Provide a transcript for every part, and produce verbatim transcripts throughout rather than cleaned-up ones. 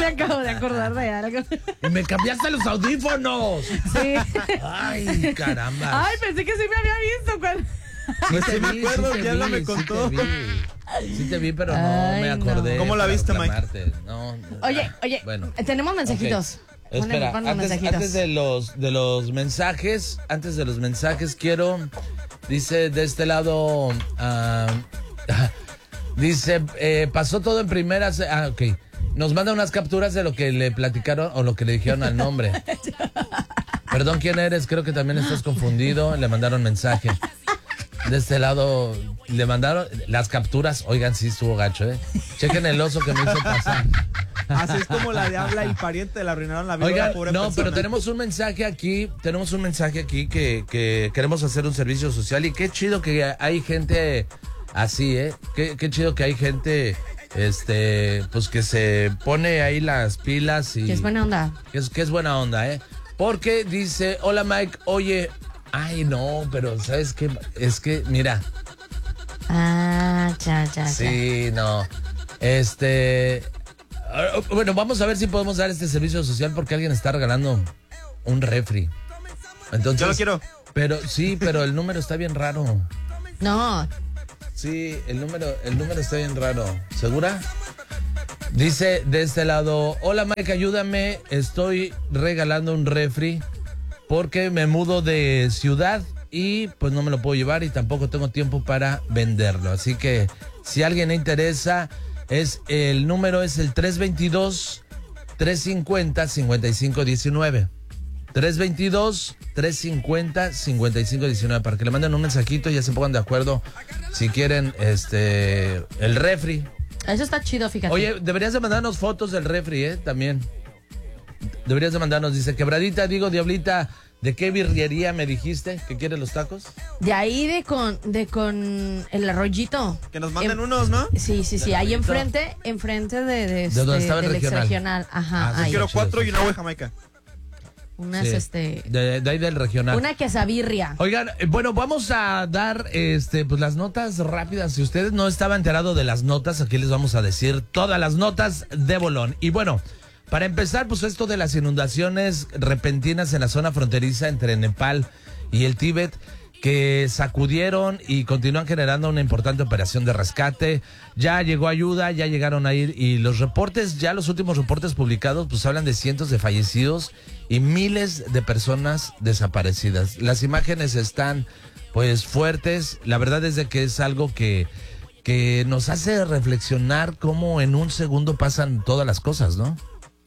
Me acabo de acordar de algo. Y me cambiaste los audífonos. Sí. Ay, caramba. Ay, pensé que sí me había visto cuando... Sí Sí me acuerdo, te ya lo me sí contó. te vi. Sí te vi, pero no Ay, me no. acordé. ¿Cómo la para viste, Mike? reclamarte. No, Oye, oye, bueno. tenemos mensajitos. Ok. Espera, Ponle- ponle antes, mensajitos. antes de los de los mensajes, antes de los mensajes quiero, dice de este lado, ah, dice, eh, pasó todo en primera, se- ah, ok, nos manda unas capturas de lo que le platicaron o lo que le dijeron al nombre. Perdón, ¿quién eres? Creo que también estás confundido, le mandaron mensaje. De este lado, le mandaron las capturas, oigan, sí estuvo gacho, ¿eh? Chequen el oso que me hizo pasar. Así es como la de habla y pariente le arruinaron la vida a Oigan, la pobre no, persona. pero tenemos un mensaje aquí, tenemos un mensaje aquí que, que queremos hacer un servicio social y qué chido que hay gente así, ¿eh? Qué, qué chido que hay gente, este, pues que se pone ahí las pilas y... Que es buena onda. Que es, que es buena onda, ¿eh? Porque dice, hola Mike, oye, ay no, pero ¿sabes qué? Es que, mira, Ah, ya, ya, ya. sí, no, este... ah, Bueno, vamos a ver si podemos dar este servicio social porque alguien está regalando un refri. Entonces, Yo lo quiero. Pero sí, pero el número está bien raro. No, Sí, el número, el número está bien raro. ¿Segura? Dice de este lado, hola Mike, ayúdame, estoy regalando un refri porque me mudo de ciudad y pues no me lo puedo llevar y tampoco tengo tiempo para venderlo. Así que si a alguien le interesa, es el número es el tres veintidós, trescientos cincuenta, cincuenta y cinco diecinueve. tres veintidós, trescientos cincuenta, cincuenta y cinco diecinueve para que le manden un mensajito y ya se pongan de acuerdo si quieren este el refri. eso está chido, fíjate. Oye, deberías de mandarnos fotos del refri, ¿eh? También. Deberías de mandarnos, dice, quebradita, digo, diablita, ¿de qué birrería me dijiste que quieres los tacos? De ahí de con, de con el arroyito. Que nos manden Em- unos, ¿no? Sí, sí, sí, Del ahí arroyito. enfrente, enfrente de, de, De donde este, estaba el del regional. exregional. Ajá, Ah, sí, ahí. Quiero chido, cuatro sí. y una agua de Jamaica. Unas, Sí, este, de, de ahí del regional. una quesabirria. Oigan, eh, bueno, vamos a dar este pues las notas rápidas. Si ustedes no estaban enterados de las notas, aquí les vamos a decir todas las notas de Bolón. Y bueno, para empezar, pues esto de las inundaciones repentinas en la zona fronteriza entre Nepal y el Tíbet, que sacudieron y continúan generando una importante operación de rescate. Ya llegó ayuda, ya llegaron a ir y los reportes, ya los últimos reportes publicados, pues hablan de cientos de fallecidos y miles de personas desaparecidas. Las imágenes están pues fuertes, la verdad es de que es algo que, que nos hace reflexionar cómo en un segundo pasan todas las cosas, ¿no?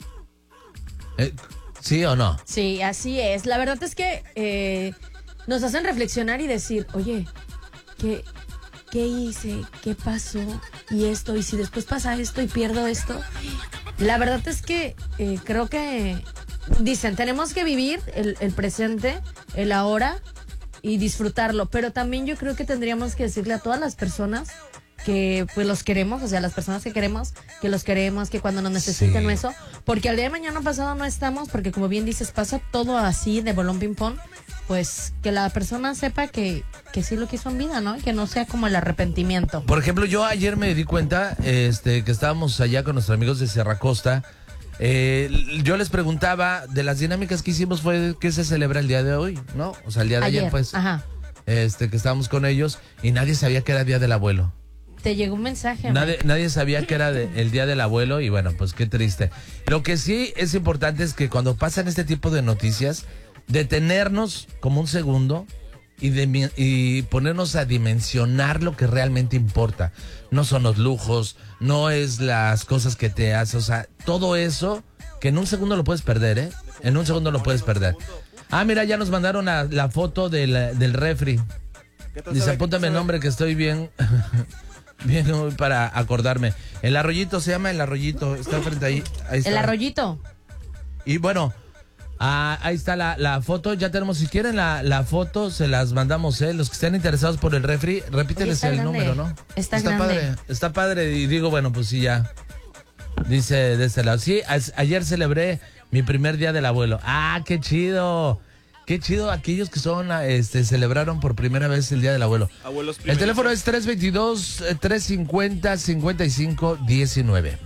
Eh, ¿Sí o no? Sí, así es. La verdad es que eh, nos hacen reflexionar y decir, oye, ¿qué, ¿qué hice? ¿Qué pasó? Y esto, y si después pasa esto y pierdo esto. La verdad es que eh, creo que, dicen, tenemos que vivir el, el presente, el ahora y disfrutarlo. Pero también yo creo que tendríamos que decirle a todas las personas que pues los queremos, o sea, las personas que queremos, que los queremos, que cuando nos necesiten Sí. eso, porque al día de mañana pasado no estamos, porque como bien dices, pasa todo así de bolón ping pong, pues que la persona sepa que, que sí lo quiso en vida, ¿no? Y que no sea como el arrepentimiento. Por ejemplo, yo ayer me di cuenta este, que estábamos allá con nuestros amigos de Sierra Costa. Eh, yo les preguntaba de las dinámicas que hicimos fue que se celebra el día de hoy, ¿no? O sea, el día de ayer, Ayer, pues, ajá. este, que estábamos con ellos y nadie sabía que era Día del Abuelo. Te llegó un mensaje. Nadie, nadie sabía que era de- el Día del Abuelo y bueno, pues qué triste. Lo que sí es importante es que cuando pasan este tipo de noticias, detenernos como un segundo y, de, y ponernos a dimensionar lo que realmente importa. No son los lujos, no es las cosas que te hace, o sea, todo eso que en un segundo lo puedes perder, ¿eh? En un segundo lo puedes perder. Ah, mira, ya nos mandaron la, la foto del, del refri. ¿Qué tal Dice, sabe? apúntame el ¿Sabe? nombre que estoy bien, bien hoy para acordarme. El Arroyito se llama El Arroyito, está frente ahí. Ahí está. El arroyito. Y bueno, ah, ahí está la, la foto, ya tenemos, si quieren la, la foto, se las mandamos, ¿eh? Los que estén interesados por el refri, repíteles está el grande. número, ¿no? Está grande. padre, está padre, y digo, bueno, pues sí, ya. Dice de este lado, sí, a- ayer celebré mi primer día del abuelo. ¡Ah, qué chido! Qué chido aquellos que son, este, celebraron por primera vez el Día del Abuelo. Abuelos El primeros. teléfono es tres veintidós, trescientos cincuenta, cincuenta y cinco diecinueve.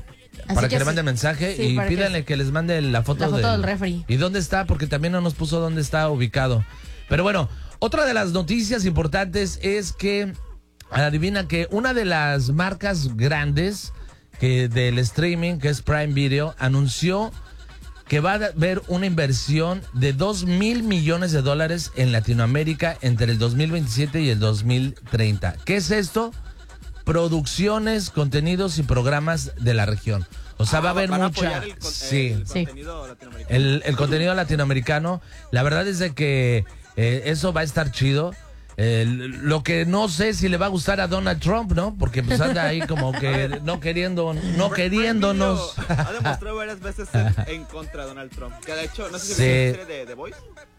Así para que, que le sí. mande mensaje Sí, y para que- pídanle que, les mande la foto, La foto del, del refri. ¿Y dónde está? Porque también no nos puso dónde está ubicado. Pero bueno, otra de las noticias importantes es que, adivina que una de las marcas grandes que del streaming, que es Prime Video, anunció que va a haber una inversión de dos mil millones de dólares en Latinoamérica entre el dos mil veintisiete y el dos mil treinta. ¿Qué es esto? Producciones, contenidos y programas de la región. O sea, Ah, va a haber van a mucha... apoyar el, con- sí. el Sí. contenido latinoamericano. El, el contenido latinoamericano, la verdad es de que eh, eso va a estar chido. Eh, lo que no sé si le va a gustar a Donald Trump, ¿no? Porque pues anda ahí como que no queriendo, no Prime queriéndonos. Video ha demostrado varias veces en, en contra de Donald Trump. Que de hecho, no sé si Sí. viste la serie de The Voice.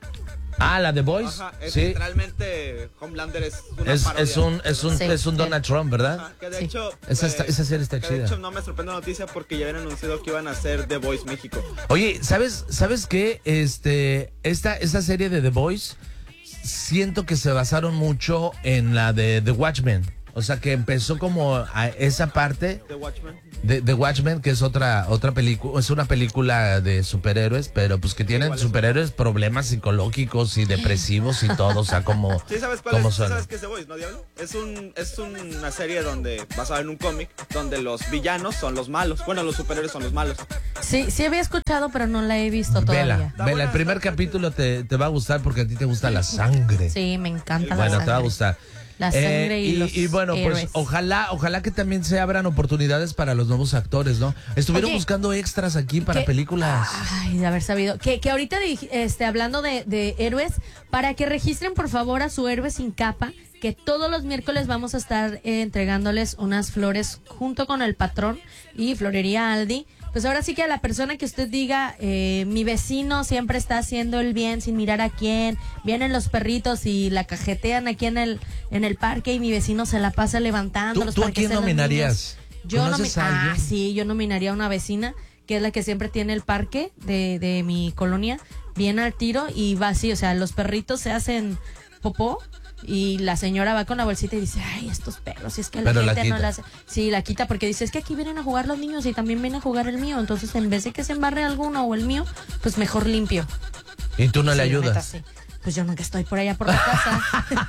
Ah, la de Boys. Ajá, es Sí. literalmente Homelander es una Es, parodia. es un es un Sí. es un Donald Trump, ¿verdad? Ajá, que de Sí. hecho, Esa está- esa serie está que chida. De hecho, no me sorprende la noticia porque ya habían anunciado que iban a hacer The Voice México. Oye, ¿sabes sabes qué? Este esta esta serie de The Boys siento que se basaron mucho en la de The Watchmen. O sea, que empezó como a esa parte The Watchmen. de The Watchmen, que es otra otra película, es una película de superhéroes, pero pues que tienen igual es superhéroes problemas psicológicos y depresivos y todo, o sea, como Sí, ¿sabes cuál como es? ¿Sí suena. ¿Sabes qué es The Voice, no, Diablo? Es, un, es una serie donde, basada en un cómic, donde los villanos son los malos. Bueno, los superhéroes son los malos. Sí, sí había escuchado, pero no la he visto todavía. Vela, Está vela, buena, el primer está- capítulo te, te va a gustar porque a ti te gusta la sangre. Sí, me encanta la Bueno, sangre. te va a gustar. La sangre Eh, y, los y bueno, héroes. pues ojalá, ojalá que también se abran oportunidades para los nuevos actores, ¿no? Estuvieron Oye, buscando extras aquí para ¿qué? películas. Ay, de haber sabido. Que, que ahorita, dij- este, hablando de, de héroes, para que registren por favor a su héroe sin capa, que todos los miércoles vamos a estar eh, entregándoles unas flores junto con el patrón y Florería Aldi. Pues ahora sí que a la persona que usted diga, eh, mi vecino siempre está haciendo el bien sin mirar a quién, vienen los perritos y la cajetean aquí en el en el parque y mi vecino se la pasa levantando. ¿Tú- los tú a para que quién estén los nominarías? niños. Yo ¿Conoces nomi- a Ah, alguien? sí, yo nominaría a una vecina que es la que siempre tiene el parque de, de mi colonia bien al tiro y va así, o sea, los perritos se hacen popó y la señora va con la bolsita y dice, ay, estos perros, si es que la Pero la gente no quita. la hace. Sí, la quita porque dice, es que aquí vienen a jugar los niños y también viene a jugar el mío, entonces en vez de que se embarre alguno o el mío, pues mejor limpio. Y tú no le Sí, la ayudas. neta, sí. Pues yo nunca estoy por allá por la casa.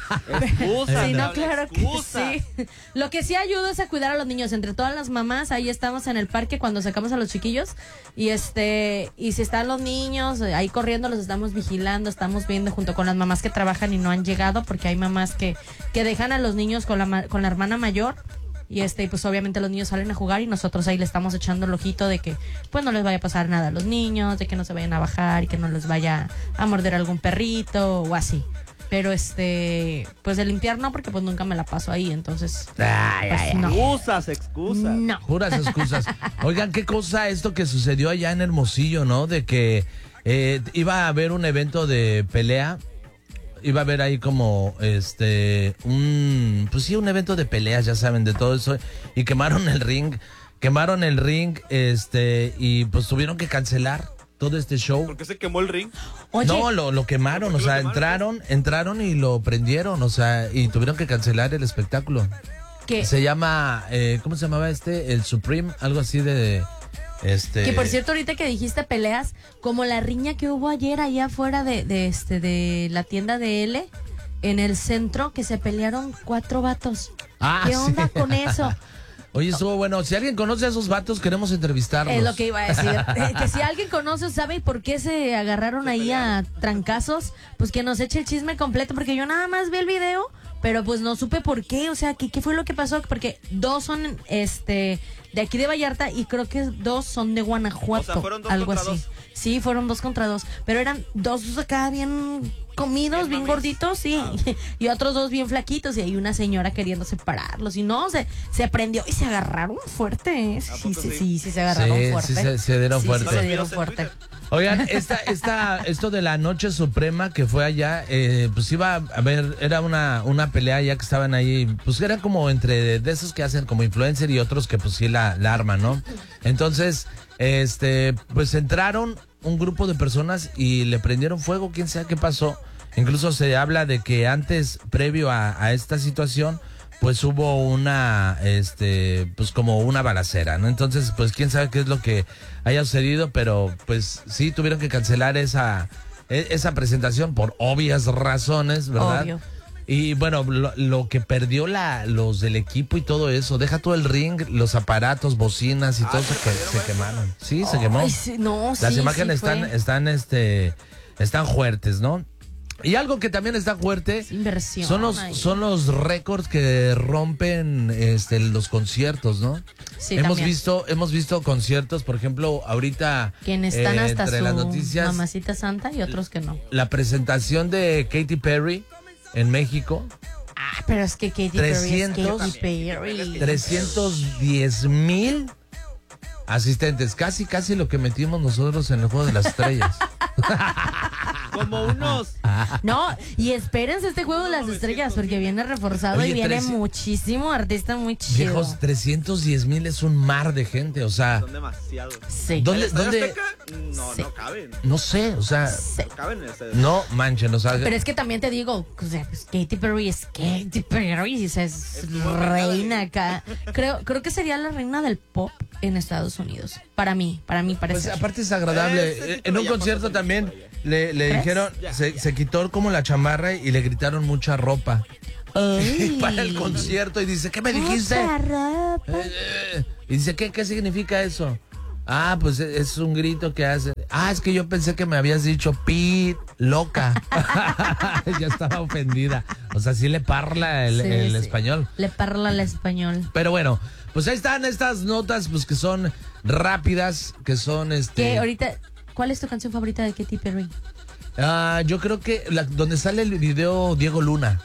Excusa, Sí, no, Diablo, claro que excusa. sí. Lo que sí ayuda es a cuidar a los niños. Entre todas las mamás, ahí estamos en el parque cuando sacamos a los chiquillos. Y este, y si están los niños ahí corriendo, los estamos vigilando, estamos viendo junto con las mamás que trabajan y no han llegado, porque hay mamás que, que dejan a los niños con la, ma- con la hermana mayor. Y este, pues obviamente los niños salen a jugar y nosotros ahí le estamos echando el ojito de que pues no les vaya a pasar nada a los niños, de que no se vayan a bajar y que no les vaya a morder algún perrito o así. Pero este, pues de limpiar no, porque pues nunca me la paso ahí, entonces Ay, pues, ay, ay. no. Excusas, excusas. No. Puras excusas. Oigan, qué cosa esto que sucedió allá en Hermosillo, ¿no? De que eh, iba a haber un evento de pelea. Iba a haber ahí como, este, un, pues sí, un evento de peleas, ya saben, de todo eso. Y quemaron el ring, quemaron el ring, este, y pues tuvieron que cancelar todo este show. ¿Por qué se quemó el ring? Oye, No, lo, lo quemaron, o ¿Por qué lo sea, quemaron? entraron, entraron y lo prendieron, o sea, y tuvieron que cancelar el espectáculo. que, Se llama, eh, ¿cómo se llamaba este? El Supreme, algo así de, este. que por cierto, ahorita que dijiste peleas, como la riña que hubo ayer allá afuera de, de este, de la tienda de L, en el centro, que se pelearon cuatro vatos. Ah, ¿Qué sí. onda con eso? Oye, estuvo bueno. Si alguien conoce a esos vatos, queremos entrevistarlos. Es lo que iba a decir. Eh, que si alguien conoce, sabe por qué se agarraron ahí a trancazos, pues que nos eche el chisme completo, porque yo nada más vi el video, pero pues no supe por qué, o sea, qué, qué fue lo que pasó, porque dos son este de aquí de Vallarta y creo que dos son de Guanajuato, O sea, fueron dos algo contra así. dos. Sí, fueron dos contra dos, pero eran dos acá bien comidos, Bien bien mamis. gorditos, sí, y otros dos bien flaquitos, y hay una señora queriendo separarlos, y no, se, se prendió y se agarraron fuerte, ¿eh? ¿A Sí, poco sí, sí? sí, sí, se agarraron Sí, fuerte. sí se- se dieron Sí, fuerte. Sí, se ¿No dieron los vieron fuerte. en Twitter? Oigan, esta, esta, esto de la Noche Suprema que fue allá, eh, pues iba a ver, era una, una pelea ya que estaban ahí, pues era como entre de esos que hacen como influencer y otros que pues sí la, la arman, ¿no? Entonces, este, pues entraron un grupo de personas y le prendieron fuego, quién sabe qué pasó. Incluso se habla de que antes, previo a, a esta situación, pues hubo una, este, pues como una balacera, ¿no? Entonces, pues quién sabe qué es lo que haya sucedido, pero pues sí tuvieron que cancelar esa, esa presentación por obvias razones, ¿verdad? Obvio. Y bueno, lo, lo que perdió la, los del equipo y todo eso, deja todo el ring, los aparatos, bocinas y Ah, todo ¿se se, que, perdieron se eso? quemaron. Sí, se quemó. Ay, sí, no, Las sí, imágenes sí están, fue. están, este, están fuertes, ¿no? Y algo que también está fuerte Es inversión. son los, ahí. son los récords que rompen, este, los conciertos, ¿no? Sí, hemos también. visto, hemos visto conciertos, por ejemplo, ahorita Quienes están eh, hasta entre su las noticias, mamacita santa y otros que no. la presentación de Katy Perry en México. Ah, pero es que Katy Perry es trescientos, Katy Perry. trescientos diez mil asistentes, casi casi lo que metimos nosotros en el Juego de las Estrellas. Como unos. No, y espérense este juego de las estrellas porque viene reforzado Oye, y viene trece muchísimo artista muy chido. Viejos, trescientos diez mil es un mar de gente, o sea, Son demasiados. Sí. ¿dónde, ¿El Estadio dónde? Azteca? No, Sí. no caben. No sé, o sea, Sí. No caben en el estadio. no manchen, o sea, Pero es que también te digo, o sea, pues Katy Perry es Katy Perry, o sea, es Estuvo reina pegada. acá. Creo, creo que sería la reina del pop en Estados Unidos. Para mí, para mí pues parece. aparte es agradable. Ese Eh, título En un ya pasó concierto por también ahí. le, le ¿Crees? dijeron, Ya, se, ya. se quitó como la chamarra y le gritaron mucha ropa para el concierto y dice, ¿qué me dijiste? Eh, eh, Y dice, ¿qué, qué significa eso? Ah, pues es es un grito que hace. Ah, es que yo pensé que me habías dicho pit, loca. Ya estaba ofendida. O sea, sí le parla el, Sí, el sí. español. Le parla el español. Pero bueno, pues ahí están estas notas, pues que son rápidas, que son este. Que ahorita, ¿cuál es tu canción favorita de Katy Perry? Ah, yo creo que la, donde sale el video Diego Luna.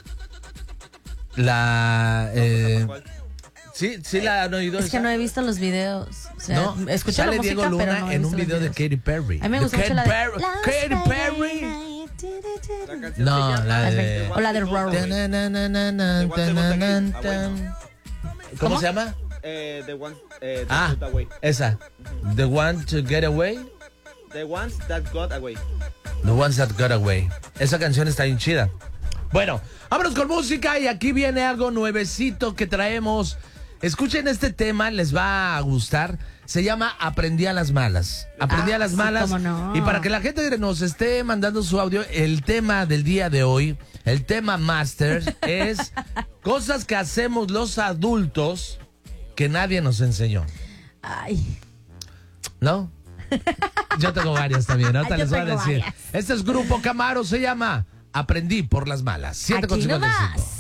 La. Eh, ¿Cuál? sí, sí la han oído. Es que esa? no he visto los videos. O sea, No, escuché la sale música, Diego Luna pero no he en visto un los video de videos. Katy Perry. A mí me De gusta mucho la Katy de Perry. Last Katy Friday Perry. night. La canción No, se llama la de- The o la de One That Goes Rory. Away. Tananana, The One That Goes Away. tananana, Ah, bueno. ¿Cómo ¿Cómo? se llama? Eh, the one, eh, that Ah, got away. esa. The One to Get Away. The ones that got away. The Ones That Got Away. Esa canción está bien chida. Bueno, vámonos con música y aquí viene algo nuevecito que traemos. Escuchen este tema, les va a gustar. Se llama Aprendí a las malas. Aprendí Ah, a las sí, malas. cómo no. Y para que la gente nos esté mandando su audio, el tema del día de hoy, el tema master, es cosas que hacemos los adultos que nadie nos enseñó. Ay, ¿No? Yo tengo varias también, ahorita Yo les voy a tengo decir. varias. Este es Grupo Camaro, se llama Aprendí por las malas. siete con aquí cincuenta y cinco. nomás.